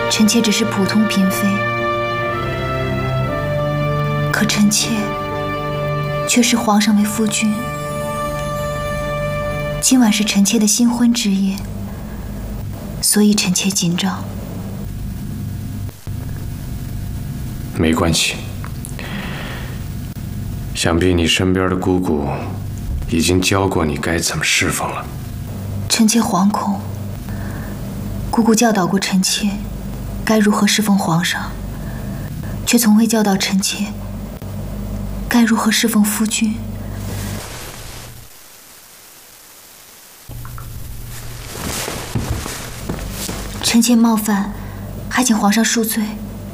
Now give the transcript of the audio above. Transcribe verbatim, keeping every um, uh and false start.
臣妾只是普通嫔妃，可臣妾却是皇上为夫君。今晚是臣妾的新婚之夜，所以臣妾紧张。 没关系，想必你身边的姑姑已经教过你该怎么侍奉了。 臣妾惶恐，姑姑教导过臣妾该如何侍奉皇上，却从未教导臣妾该如何侍奉夫君。臣妾冒犯，还请皇上恕罪。